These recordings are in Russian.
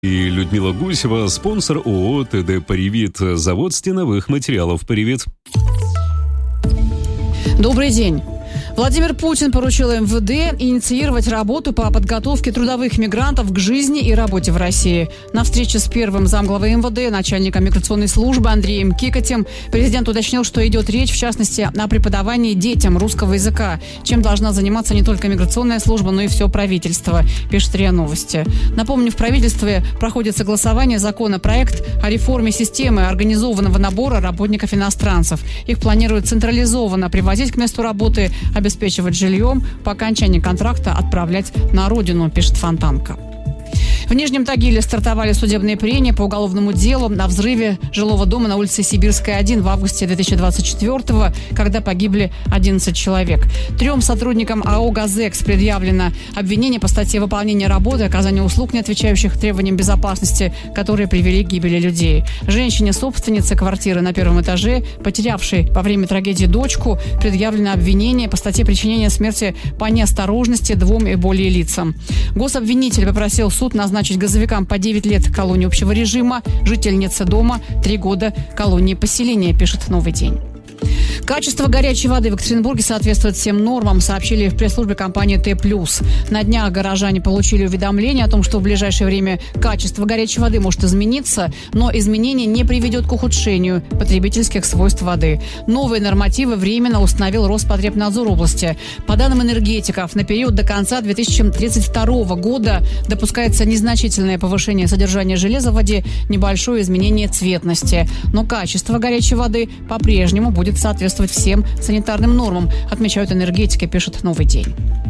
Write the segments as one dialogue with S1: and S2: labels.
S1: И Людмила Гусева, спонсор ООО «ТД Паривит», завод стеновых материалов «Паривит».
S2: Добрый день. Владимир Путин поручил МВД инициировать работу по подготовке трудовых мигрантов к жизни и работе в России. На встрече с первым замглавы МВД, начальником миграционной службы Андреем Кикотем, президент уточнил, что идет речь, в частности, о преподавании детям русского языка, чем должна заниматься не только миграционная служба, но и все правительство, пишет РИА Новости. Напомню, в правительстве проходит согласование законопроект о реформе системы организованного набора работников иностранцев. Их планируют централизованно привозить к месту работы, обеспечивать жильем, по окончании контракта отправлять на родину, пишет Фонтанка. В Нижнем Тагиле стартовали судебные прения по уголовному делу о взрыве жилого дома на улице Сибирская, 1 в августе 2024-го, когда погибли 11 человек. 3 сотрудникам АО «Газекс» предъявлено обвинение по статье выполнения работы, оказания услуг, не отвечающих требованиям безопасности, которые привели к гибели людей. Женщине-собственнице квартиры на первом этаже, потерявшей во время трагедии дочку, предъявлено обвинение по статье причинения смерти по неосторожности 2 и более лицам. Гособвинитель попросил суд назначить газовикам по 9 лет колонии общего режима, жительнице дома 3 года колонии поселения, пишет «Новый день». Качество горячей воды в Екатеринбурге соответствует всем нормам, сообщили в пресс-службе компании Т+. На днях горожане получили уведомление о том, что в ближайшее время качество горячей воды может измениться, но изменение не приведет к ухудшению потребительских свойств воды. Новые нормативы временно установил Роспотребнадзор области. По данным энергетиков, на период до конца 2032 года допускается незначительное повышение содержания железа в воде, небольшое изменение цветности. Но качество горячей воды по-прежнему будет соответствовать всем санитарным нормам, отмечают энергетики, пишет «Новый день».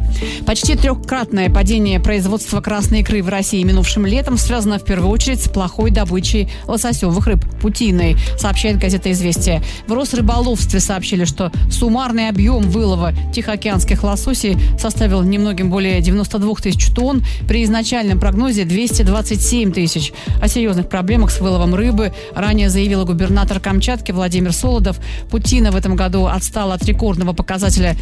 S2: Почти 3-кратное падение производства красной икры в России минувшим летом связано в первую очередь с плохой добычей лососевых рыб путиной, сообщает газета «Известия». В Росрыболовстве сообщили, что суммарный объем вылова тихоокеанских лососей составил немногим более 92 тысяч тонн, при изначальном прогнозе 227 тысяч. О серьезных проблемах с выловом рыбы ранее заявил губернатор Камчатки Владимир Солодов. Путина в этом году отстала от рекордного показателя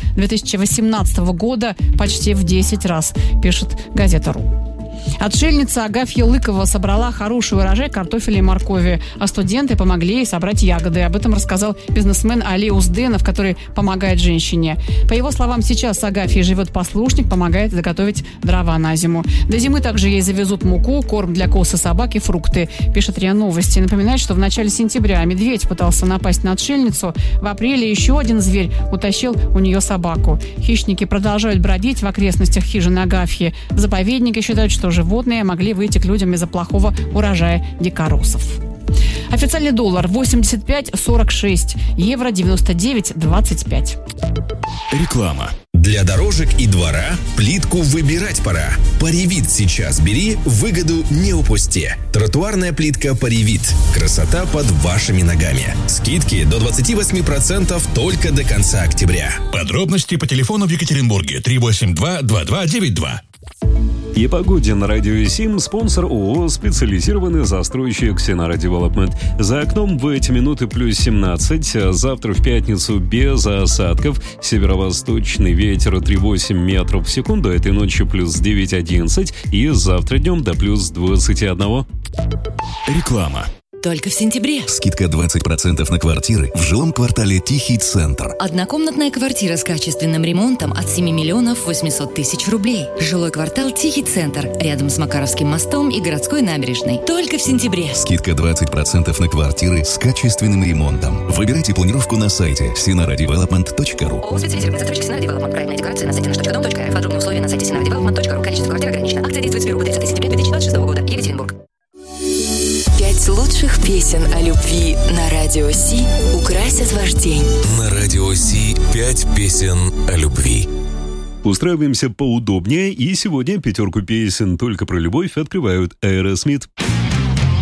S2: 2018 года почти в 10 раз, пишет газета «Ру». Отшельница Агафья Лыкова собрала хороший урожай картофеля и моркови, а студенты помогли ей собрать ягоды. Об этом рассказал бизнесмен Али Узденов, который помогает женщине. По его словам, сейчас с Агафьей живет послушник, помогает заготовить дрова на зиму. До зимы также ей завезут муку, корм для коз и собак и фрукты, пишет РИА Новости. Напоминает, что в начале сентября медведь пытался напасть на отшельницу. В апреле еще один зверь утащил у нее собаку. Хищники продолжают бродить в окрестностях хижины Агафьи. В заповеднике считают, что животные могли выйти к людям из-за плохого урожая дикоросов. Официальный доллар 85,46, евро 99,25.
S3: Реклама. Для дорожек и двора плитку выбирать пора. Паривит сейчас бери, выгоду не упусти. Тротуарная плитка Паривит. Красота под вашими ногами. Скидки до 28% только до конца октября.
S4: Подробности по телефону в Екатеринбурге 382-2292.
S1: И погоде на Радио 7, спонсор ООО «Специализированный застройщик Синара Девелопмент». За окном в эти минуты плюс 17, завтра в пятницу без осадков, северо-восточный ветер 3,8 метров в секунду, этой ночью плюс 9-11 и завтра днем до плюс 21.
S3: Реклама.
S5: Только в сентябре.
S3: Скидка 20% на квартиры в жилом квартале «Тихий центр».
S5: Однокомнатная квартира с качественным ремонтом от 7 миллионов 800 тысяч рублей. Жилой квартал «Тихий центр» рядом с Макаровским мостом и городской набережной. Только в сентябре.
S3: Скидка 20% на квартиры с качественным ремонтом. Выбирайте планировку на сайте sinaradevelopment.ru.
S5: ООО «Специализированный застройщик Синара Девелопмент». Проектная декорация на сайте nаш.дом.рф. Подробные условия на сайте sinaradevelopment.ru. Количество квартир ограничено. Акция действует с 1 по 30 сентября 2026 года. Екатеринбург.
S6: 5 лучших песен о любви на Радио Си украсят ваш день.
S3: На Радио Си 5 песен о любви.
S1: Устраиваемся поудобнее, и сегодня 5 песен только про любовь открывают Aerosmith.